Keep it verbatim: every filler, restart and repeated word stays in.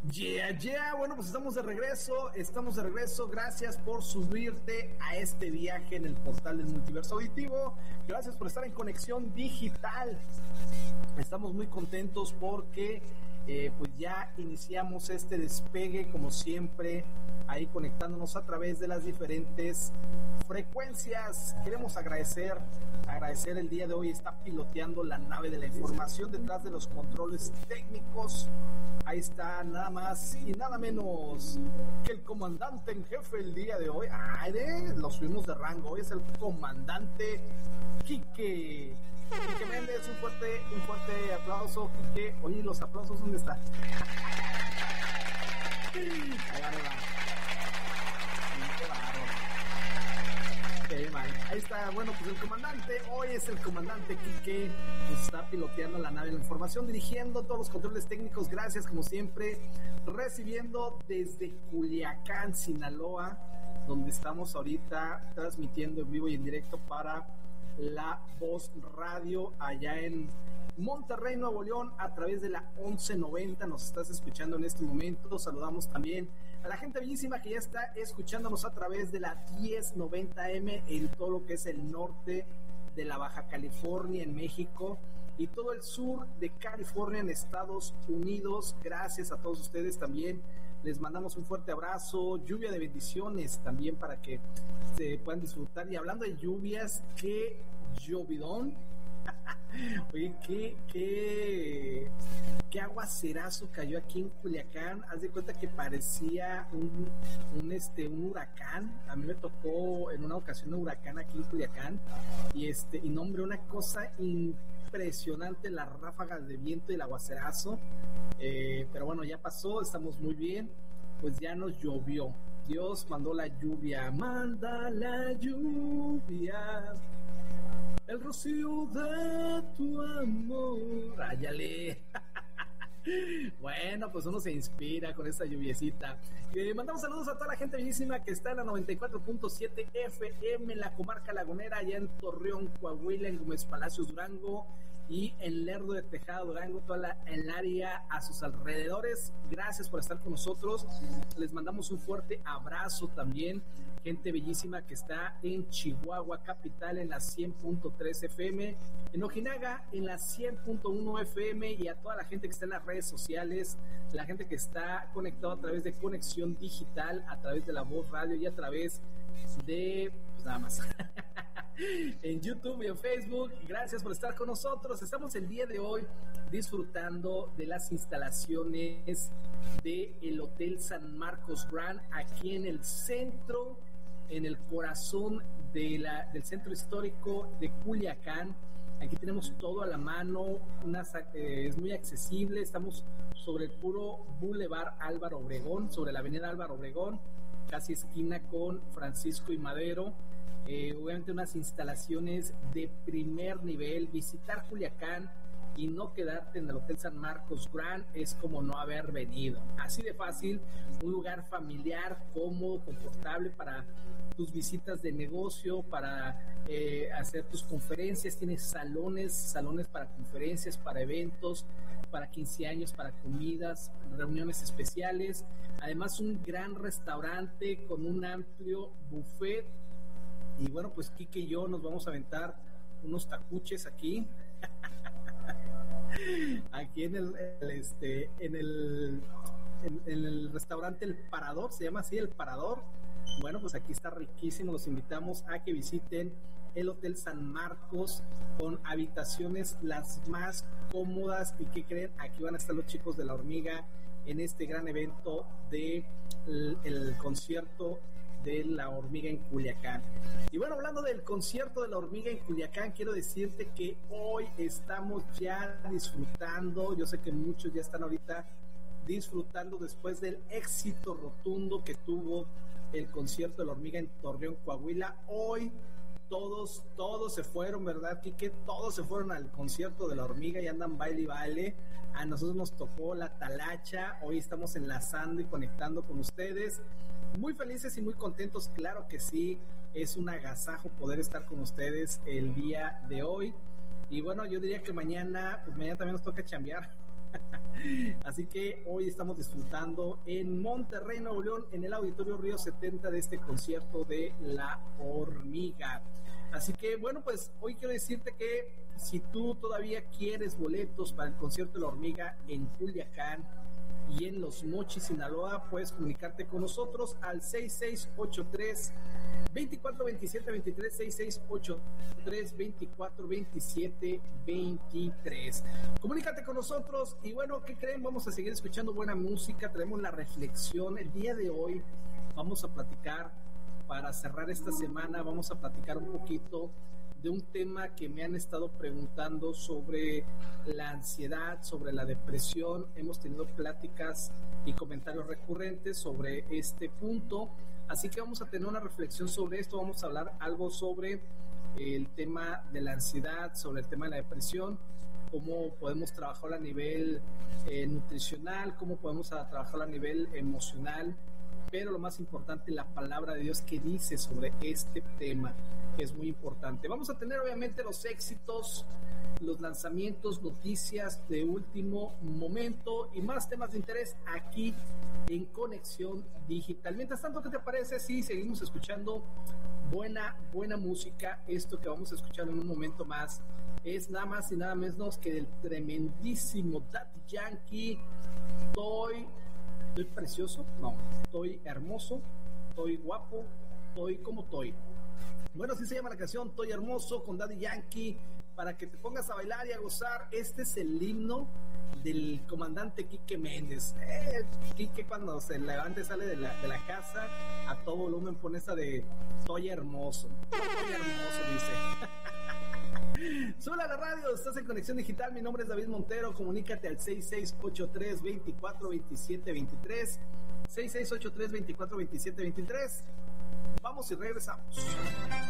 Yeah, yeah, bueno, pues estamos de regreso, estamos de regreso, gracias por subirte a este viaje en el portal del multiverso auditivo, gracias por estar en Conexión Digital, estamos muy contentos porque eh, pues ya iniciamos este despegue como siempre, ahí conectándonos a través de las diferentes frecuencias. Queremos agradecer, agradecer el día de hoy, está piloteando la nave de la información detrás de los controles técnicos. Ahí está nada más y nada menos que el comandante en jefe el día de hoy. Ay, de, lo subimos de rango. Hoy es el comandante Quique. Quique Méndez, un fuerte, un fuerte aplauso, Quique. Oye, ¿los aplausos dónde están? Ahí va, ahí va. Okay, ahí está, bueno, pues el comandante, hoy es el comandante Quique, nos está piloteando la nave de la información, dirigiendo todos los controles técnicos, gracias como siempre, recibiendo desde Culiacán, Sinaloa, donde estamos ahorita transmitiendo en vivo y en directo para La Voz Radio, allá en Monterrey, Nuevo León, a través de la once noventa, nos estás escuchando en este momento. Saludamos también a la gente bellísima que ya está escuchándonos a través de la diez noventa eme en todo lo que es el norte de la Baja California en México y todo el sur de California en Estados Unidos. Gracias a todos ustedes también. Les mandamos un fuerte abrazo, lluvia de bendiciones también para que se puedan disfrutar. Y hablando de lluvias, qué llovidón. Oye, qué, qué, qué aguacerazo cayó aquí en Culiacán. Haz de cuenta que parecía un, un, este, un huracán. A mí me tocó en una ocasión un huracán aquí en Culiacán. Y, este, y no, hombre, una cosa impresionante, las ráfagas de viento y el aguacerazo. Eh, pero bueno, ya pasó, estamos muy bien. Pues ya nos llovió. Dios mandó la lluvia. Manda la lluvia. El rocío de tu amor. Áyale. Bueno, pues uno se inspira con esta lluviecita. Eh, mandamos saludos a toda la gente bellísima que está en la noventa y cuatro punto siete efe eme en la comarca lagunera, allá en Torreón, Coahuila, en Gómez Palacios, Durango, y en Lerdo de Tejada, Durango, toda la, el área a sus alrededores. Gracias por estar con nosotros. Les mandamos un fuerte abrazo también. Gente bellísima que está en Chihuahua, capital, en la cien punto tres efe eme, en Ojinaga, en la cien punto uno efe eme, y a toda la gente que está en las redes sociales, la gente que está conectada a través de Conexión Digital, a través de La Voz Radio y a través de, pues nada más, en YouTube y en Facebook. Gracias por estar con nosotros. Estamos el día de hoy disfrutando de las instalaciones del Hotel San Marcos Grand, aquí en el centro, en el corazón de la, del centro histórico de Culiacán. Aquí tenemos todo a la mano, una, eh, es muy accesible. Estamos sobre el puro Boulevard Álvaro Obregón, sobre la avenida Álvaro Obregón, casi esquina con Francisco y Madero. Eh, obviamente unas instalaciones de primer nivel. Visitar Culiacán y no quedarte en el Hotel San Marcos Grand es como no haber venido. Así de fácil, un lugar familiar, cómodo, confortable para tus visitas de negocio, para eh, hacer tus conferencias. Tienes salones, salones para conferencias, para eventos, para quince años, para comidas, reuniones especiales. Además, un gran restaurante con un amplio buffet. Y bueno, pues Quique y yo nos vamos a aventar unos tacuches aquí. Aquí en el, el este en el en, en el restaurante El Parador, se llama así, El Parador. Bueno, pues aquí está riquísimo. Los invitamos a que visiten el Hotel San Marcos, con habitaciones las más cómodas. ¿Y qué creen? Aquí van a estar los chicos de La Hormiga en este gran evento de el, el concierto de La Hormiga en Culiacán. Y bueno, hablando del concierto de La Hormiga en Culiacán, quiero decirte que hoy estamos ya disfrutando. Yo sé que muchos ya están ahorita disfrutando después del éxito rotundo que tuvo el concierto de La Hormiga en Torreón, Coahuila. Hoy todos, todos se fueron, ¿verdad, Quique? Todos se fueron al concierto de La Hormiga y andan baile y baile. A nosotros nos tocó la talacha. Hoy estamos enlazando y conectando con ustedes. Muy felices y muy contentos, claro que sí. Es un agasajo poder estar con ustedes el día de hoy. Y bueno, yo diría que mañana, pues mañana también nos toca chambear. Así que hoy estamos disfrutando en Monterrey, Nuevo León, en el Auditorio Río setenta de este concierto de La Hormiga. Así que bueno, pues hoy quiero decirte que si tú todavía quieres boletos para el concierto de La Hormiga en Culiacán y en Los Mochis, Sinaloa, puedes comunicarte con nosotros al seis seis ocho tres, veinticuatro veintisiete veintitrés, seis seis ocho tres, veinticuatro veintisiete veintitrés. Comunícate con nosotros y bueno, ¿qué creen? Vamos a seguir escuchando buena música, traemos la reflexión. El día de hoy vamos a platicar, para cerrar esta semana, vamos a platicar un poquito de un tema que me han estado preguntando sobre la ansiedad, sobre la depresión. Hemos tenido pláticas y comentarios recurrentes sobre este punto, así que vamos a tener una reflexión sobre esto. Vamos a hablar algo sobre el tema de la ansiedad, sobre el tema de la depresión, cómo podemos trabajar a nivel eh, nutricional, cómo podemos trabajar a nivel emocional, pero lo más importante, la palabra de Dios que dice sobre este tema, que es muy importante. Vamos a tener obviamente los éxitos, los lanzamientos, noticias de último momento y más temas de interés aquí en Conexión Digital. Mientras tanto, ¿qué te parece si seguimos escuchando buena, buena música? Esto que vamos a escuchar en un momento más es nada más y nada menos que del tremendísimo Daddy Yankee. Estoy, estoy precioso, no, estoy hermoso, estoy guapo, estoy como estoy. Bueno, así se llama la canción, Estoy Hermoso, con Daddy Yankee, para que te pongas a bailar y a gozar. Este es el himno del comandante Quique Méndez. Eh, Quique cuando se levanta y sale de la, de la casa, a todo volumen pone esa de Estoy Hermoso. Estoy Hermoso, dice. Sube a la radio, estás en Conexión Digital. Mi nombre es David Montero. Comunícate al seis seis ocho tres, veinticuatro veintisiete veintitrés. seis seis ocho tres, veinticuatro veintisiete veintitrés. Vamos y regresamos.